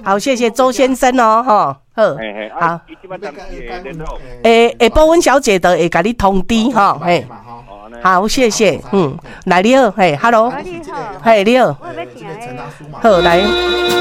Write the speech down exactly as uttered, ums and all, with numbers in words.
好，谢谢周先生哦，吼，好，好，诶，下晡阮小姐就会甲你通知吼，嘿，好，谢谢，嗯，来你好，嘿 ，Hello， 嘿，你好，好来。